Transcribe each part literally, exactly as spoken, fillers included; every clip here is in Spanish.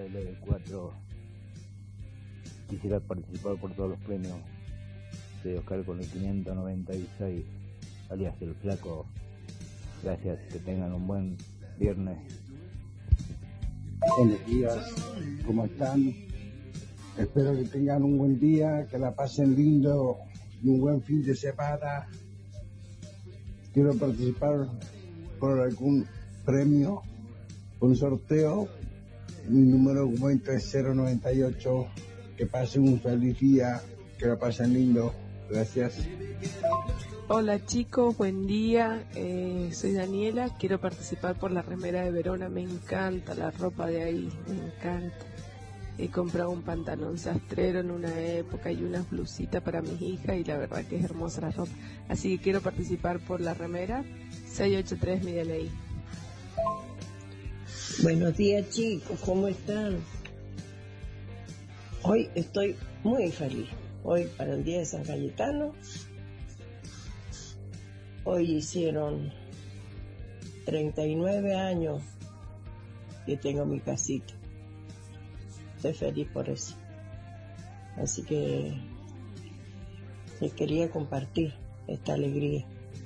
L B cuatro. Quisiera participar por todos los premios. Soy Oscar con el quinientos noventa y seis, alias El Flaco. Gracias, que tengan un buen viernes. Buenos días, ¿cómo están? Espero que tengan un buen día, que la pasen lindo y un buen fin de semana. Quiero participar por algún premio, un sorteo. Mi número de documento es cero noventa y ocho. Que pasen un feliz día, que la pasen lindo. Gracias. Hola chicos, buen día. Eh, soy Daniela. Quiero participar por la remera de Verona. Me encanta la ropa de ahí, me encanta. He comprado un pantalón sastrero en una época y unas blusitas para mis hijas y la verdad que es hermosa la ropa. Así que quiero participar por la remera. seiscientos ochenta y tres mi D N I. Buenos días chicos, ¿cómo están? Hoy estoy muy feliz. Hoy para el día de San Cayetano. Hoy hicieron treinta y nueve años que tengo mi casita. Estoy feliz por eso. Así que les quería compartir esta alegría.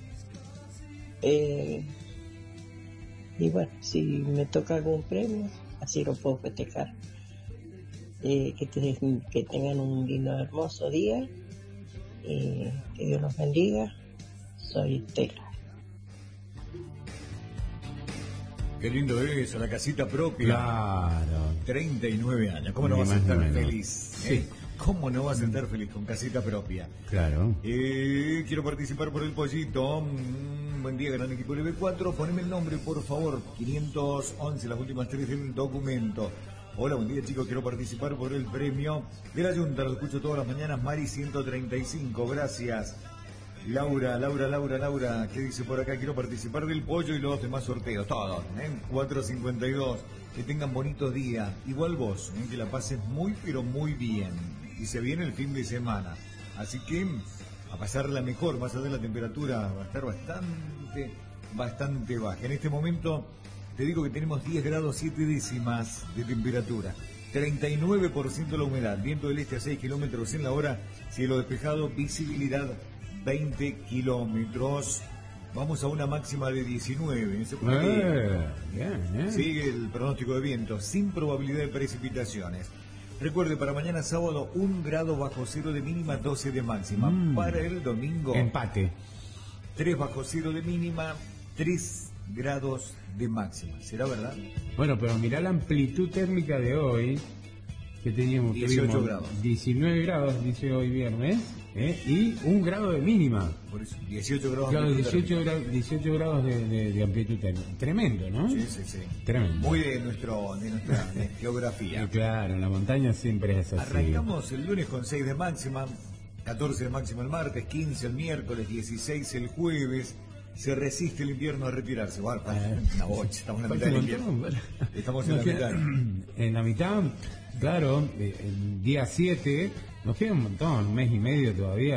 Eh, y bueno, si me toca algún premio, así lo puedo festejar. Eh, que, te, que tengan un lindo, hermoso día. Eh, que Dios los bendiga. Soy Tela. Qué lindo es, la casita propia. Claro. treinta y nueve años. ¿Cómo no Ni vas a más estar ni menos. feliz? Sí. ¿Eh? ¿Cómo no vas a estar feliz con casita propia? Claro. Eh, quiero participar por el pollito. Mm, buen día, gran equipo L B cuatro. Poneme el nombre, por favor. quinientos once, las últimas tres del documento. Hola, buen día chicos, quiero participar por el premio de la Junta, lo escucho todas las mañanas, Mari ciento treinta y cinco, gracias. Laura, Laura, Laura, Laura, ¿qué dice por acá? Quiero participar del pollo y los demás sorteos, todos, ¿eh? cuatrocientos cincuenta y dos, que tengan bonitos días, igual vos, ¿eh? Que la pases muy, pero muy bien, y se viene el fin de semana, así que a pasarla mejor, más allá de la temperatura va a estar bastante, bastante baja. En este momento te digo que tenemos diez grados siete décimas de temperatura, treinta y nueve por ciento la humedad, viento del este a seis kilómetros en la hora, cielo despejado, visibilidad veinte kilómetros. Vamos a una máxima de diecinueve. ¿Se puede? Eh, bien, eh. Sigue el pronóstico de viento, sin probabilidad de precipitaciones. Recuerde, para mañana sábado, un grado bajo cero de mínima, doce de máxima. Mm. Para el domingo, Empate. tres bajo cero de mínima, tres grados de máxima. ¿Será verdad? Bueno, pero mirá la amplitud térmica de hoy, que teníamos dieciocho tuvimos grados. diecinueve grados, dice hoy viernes, ¿eh? Y un grado de mínima. Por eso, dieciocho grados Claro, de amplitud dieciocho, térmica. gra- dieciocho grados de, de- de amplitud térmica. Tremendo, ¿no? Sí, sí, sí. Tremendo. Muy de, nuestro, de nuestra de geografía. Eh, Claro, en la montaña siempre es así. Arrancamos el lunes con seis de máxima, catorce de máxima el martes, quince el miércoles, dieciséis el jueves. Se resiste el invierno a retirarse. Bueno, Eh. una bocha, estamos en la Falta mitad del un invierno. montón. Estamos en Nos la queda- mitad. En la mitad, claro, eh, el día siete, nos queda un montón, un mes y medio todavía,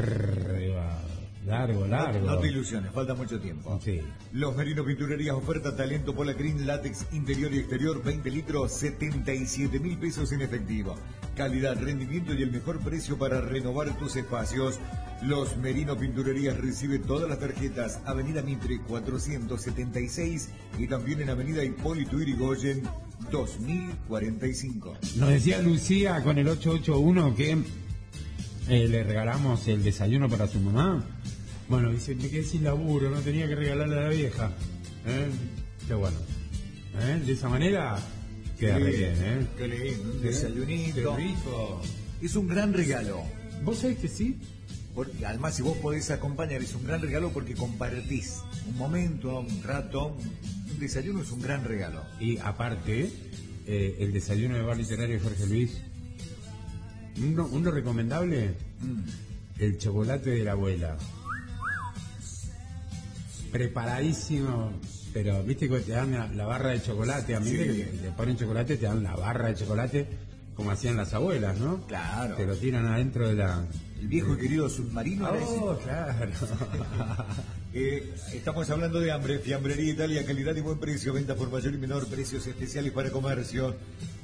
largo, largo, largo. No, no te ilusiones, falta mucho tiempo. Sí. Los Merino Pinturerías oferta talento Pola Green látex interior y exterior veinte litros, setenta y siete mil pesos en efectivo. Calidad, rendimiento y el mejor precio para renovar tus espacios. Los Merino Pinturerías recibe todas las tarjetas. Avenida Mitre cuatrocientos setenta y seis y también en Avenida Hipólito Yrigoyen dos mil cuarenta y cinco. Nos decía Lucía con el ocho ocho uno que eh, le regalamos el desayuno para su mamá. Bueno, dice, me quedé sin laburo, no tenía que regalarle a la vieja. ¿Eh? Qué bueno. ¿Eh? De esa manera queda re bien, ¿eh? Qué lindo, un Qué desayunito. rico. Es un gran regalo. ¿Vos sabés que sí? Porque además, si vos podés acompañar, es un gran regalo porque compartís un momento, un rato. Un desayuno es un gran regalo. Y aparte, eh, el desayuno de bar literario de Jorge Luis, uno, uno recomendable, Mm. el chocolate de la abuela. Preparadísimo, pero viste que te dan la, la barra de chocolate, a mí Sí. que le ponen chocolate, te dan la barra de chocolate, como hacían las abuelas, ¿no? Claro. Te lo tiran adentro de la... El viejo y querido submarino. era ese. Oh, claro. Eh, estamos hablando de hambre, fiambrería Italia, calidad y buen precio, venta por mayor y menor, precios especiales para comercio.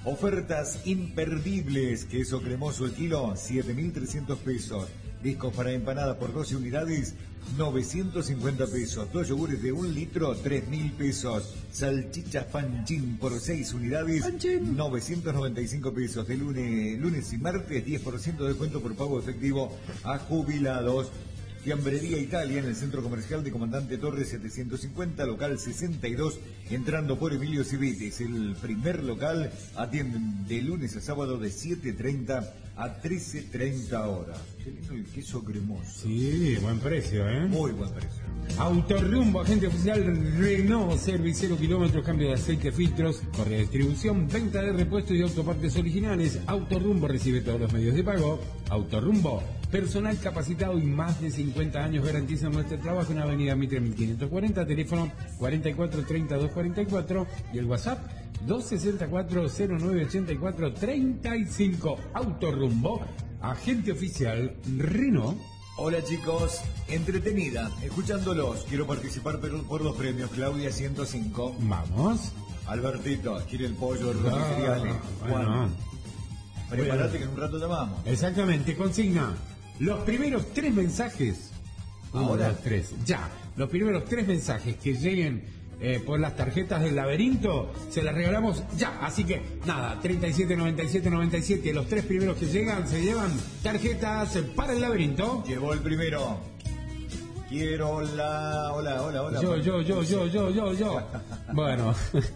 Ofertas imperdibles, queso cremoso el kilo, siete mil trescientos pesos. Discos para empanada por doce unidades, novecientos cincuenta pesos. Dos yogures de un litro, tres mil pesos. Salchichas Panchín por seis unidades, Panchín. novecientos noventa y cinco pesos. De lunes, lunes y martes, diez por ciento de descuento por pago efectivo a jubilados. Fiambrería Italia en el Centro Comercial de Comandante Torres setecientos cincuenta, local sesenta y dos, entrando por Emilio Civites. El primer local atienden de lunes a sábado de siete treinta a trece treinta horas. Qué lindo el queso cremoso. Sí, buen precio, ¿eh? Muy buen precio. Autorrumbo, agente oficial Renault, servicio kilómetros, cambio de aceite, filtros, correa de distribución, venta de repuestos y autopartes originales. Autorrumbo recibe todos los medios de pago. Autorrumbo, personal capacitado y más de cincuenta años garantizan nuestro trabajo en Avenida Mitre mil quinientos cuarenta, teléfono cuarenta y cuatro treinta y dos cuarenta y cuatro y el WhatsApp dos sesenta y cuatro cero nueve ochenta y cuatro treinta y cinco. Autorrumbo, agente oficial Renault. Hola chicos, entretenida, escuchándolos. Quiero participar por, por los premios. Claudia ciento cinco. Vamos. Albertito, quiere el pollo, el ah, cereales. Juan, prepárate que en un rato llamamos. Exactamente, consigna. Los primeros tres mensajes. Ahora. Dos, tres, ya. Los primeros tres mensajes que lleguen eh, por las tarjetas del laberinto, se las regalamos ya. Así que, nada, treinta y siete, noventa y siete, noventa y siete. Los tres primeros que llegan se llevan tarjetas para el laberinto. Llegó el primero. Quiero la... Hola, hola, hola. Yo, yo, yo, yo, yo, yo, yo. Bueno.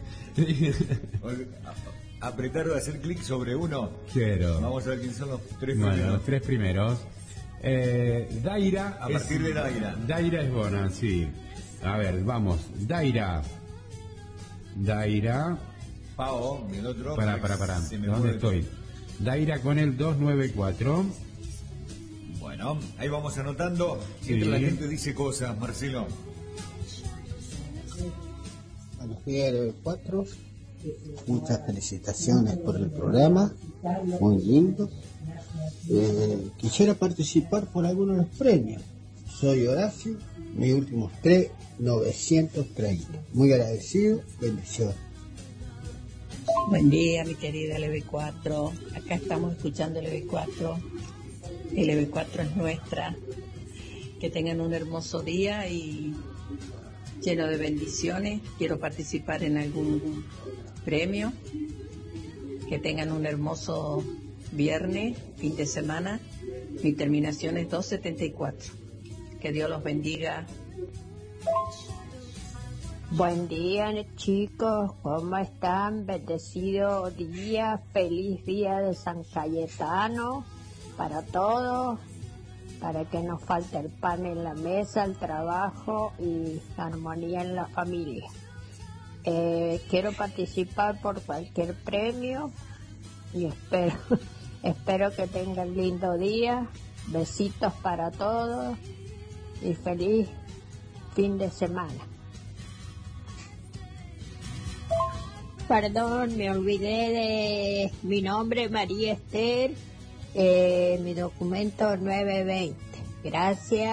Apretar o hacer clic sobre uno. Quiero. Vamos a ver quiénes son los tres bueno, primeros. Los tres primeros. Eh, Daira. A partir es, de Daira. Daira es buena, sí. A ver, vamos. Daira. Daira. Pao, el otro. Para, para, para. ¿Dónde estoy? Daira con el doscientos noventa y cuatro. Bueno, ahí vamos anotando. Siempre sí. La gente dice cosas, Marcelo. Buenos días, L B cuatro. Muchas felicitaciones por el programa. Muy lindo. Eh, quisiera participar por algunos de los premios. Soy Horacio. Mis últimos tres, novecientos treinta. Muy agradecido. Bendiciones. Buen día, mi querida L B cuatro. Acá estamos escuchando L B cuatro. L B cuatro es nuestra. Que tengan un hermoso día y lleno de bendiciones. Quiero participar en algún premio. Que tengan un hermoso viernes, fin de semana. Mi terminación es doscientos setenta y cuatro. Que Dios los bendiga. Buen día, chicos, ¿cómo están? Bendecido día, feliz día de San Cayetano para todos, para que no falte el pan en la mesa, el trabajo y armonía en la familia. Eh, quiero participar por cualquier premio y espero, espero que tengan lindo día. Besitos para todos y feliz fin de semana. Perdón, me olvidé de mi nombre, María Esther, eh, mi documento nueve veinte. Gracias.